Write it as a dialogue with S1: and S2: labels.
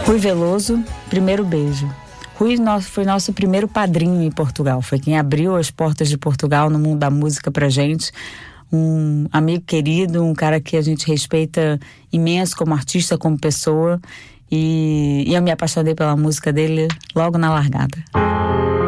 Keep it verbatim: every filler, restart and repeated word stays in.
S1: Rui Veloso, Primeiro Beijo. Rui foi nosso primeiro padrinho em Portugal, foi quem abriu as portas de Portugal no mundo da música pra gente. Um amigo querido, um cara que a gente respeita imenso como artista, como pessoa. E, e eu me apaixonei pela música dele logo na largada.